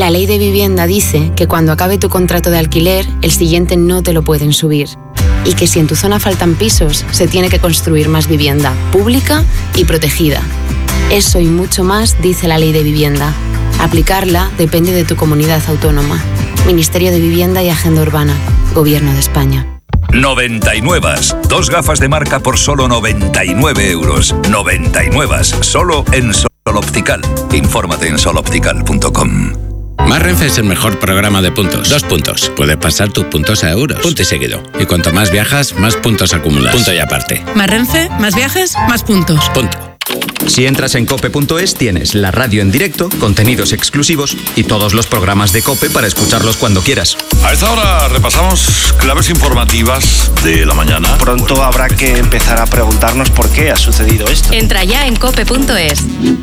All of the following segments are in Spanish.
La Ley de Vivienda dice que cuando acabe tu contrato de alquiler, el siguiente no te lo pueden subir. Y que si en tu zona faltan pisos, se tiene que construir más vivienda pública y protegida. Eso y mucho más dice la Ley de Vivienda. Aplicarla depende de tu comunidad autónoma. Ministerio de Vivienda y Agenda Urbana. Gobierno de España. 99. 2 gafas de marca por solo 99 euros. 99. Solo en Sol Optical. Infórmate en soloptical.com. Más Renfe es el mejor programa de puntos. 2 puntos. Puedes pasar tus puntos a euros. Punto y seguido. Y cuanto más viajas, más puntos acumulas. Punto y aparte. Más Renfe, más viajes, más puntos. Punto. Si entras en cope.es tienes la radio en directo, contenidos exclusivos y todos los programas de COPE para escucharlos cuando quieras. A esta hora repasamos claves informativas de la mañana. Pronto habrá que empezar a preguntarnos por qué ha sucedido esto. Entra ya en cope.es.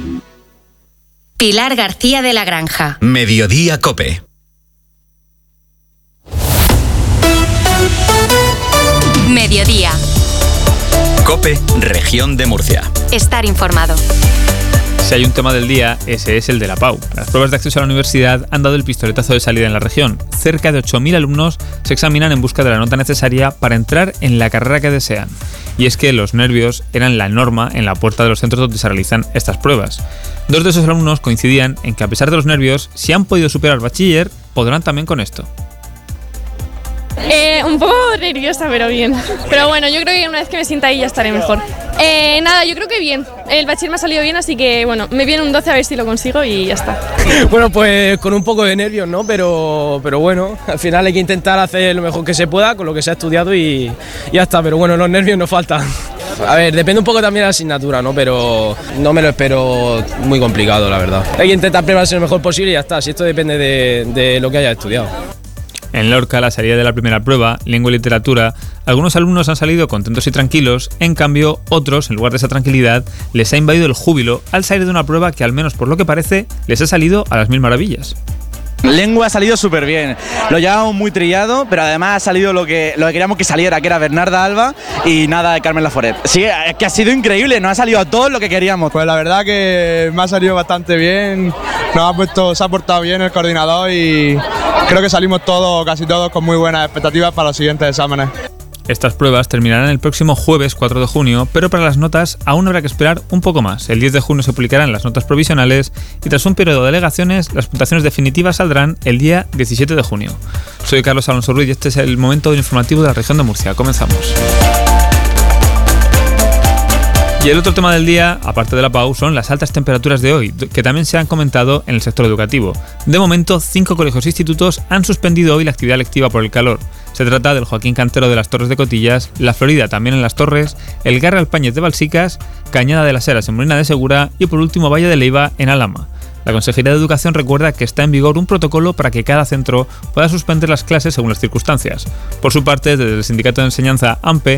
Pilar García de la Granja. Mediodía COPE. Mediodía. COPE, Región de Murcia. Estar informado. Si hay un tema del día, ese es el de la PAU. Las pruebas de acceso a la universidad han dado el pistoletazo de salida en la región. Cerca de 8.000 alumnos se examinan en busca de la nota necesaria para entrar en la carrera que desean. Y es que los nervios eran la norma en la puerta de los centros donde se realizan estas pruebas. 2 de esos alumnos coincidían en que a pesar de los nervios, si han podido superar bachiller, podrán también con esto. Un poco nerviosa, pero bien. Pero bueno, yo creo que una vez que me sienta ahí ya estaré mejor. Nada, yo creo que bien. El bachiller me ha salido bien, así que bueno, me viene un 12 a ver si lo consigo y ya está. Bueno, pues con un poco de nervios, ¿no? Pero bueno, al final hay que intentar hacer lo mejor que se pueda con lo que se ha estudiado y ya está. Pero bueno, los nervios no faltan. A ver, depende un poco también de la asignatura, ¿no? Pero no me lo espero muy complicado, la verdad. Hay que intentar prepararse lo mejor posible y ya está. Si esto depende de lo que haya estudiado. En Lorca, la salida de la primera prueba, lengua y literatura, algunos alumnos han salido contentos y tranquilos, en cambio, otros, en lugar de esa tranquilidad, les ha invadido el júbilo al salir de una prueba que, al menos por lo que parece, les ha salido a las mil maravillas. Lengua ha salido súper bien, lo llevábamos muy trillado, pero además ha salido lo que queríamos que saliera, que era Bernarda Alba y nada de Carmen Laforet. Sí, es que ha sido increíble, nos ha salido a todos lo que queríamos. Pues la verdad que me ha salido bastante bien, se ha portado bien el coordinador y creo que salimos casi todos con muy buenas expectativas para los siguientes exámenes. Estas pruebas terminarán el próximo jueves 4 de junio, pero para las notas aún habrá que esperar un poco más. El 10 de junio se publicarán las notas provisionales y tras un periodo de alegaciones, las puntuaciones definitivas saldrán el día 17 de junio. Soy Carlos Alonso Ruiz y este es el momento informativo de la región de Murcia. Comenzamos. Y el otro tema del día, aparte de la PAU, son las altas temperaturas de hoy, que también se han comentado en el sector educativo. De momento, 5 colegios e institutos han suspendido hoy la actividad lectiva por el calor. Se trata del Joaquín Cantero de las Torres de Cotillas, La Florida también en Las Torres, el Garra Alpáñez de Balsicas, Cañada de las Heras en Molina de Segura y por último Valle de Leiva en Alhama. La Consejería de Educación recuerda que está en vigor un protocolo para que cada centro pueda suspender las clases según las circunstancias. Por su parte, desde el Sindicato de Enseñanza AMPE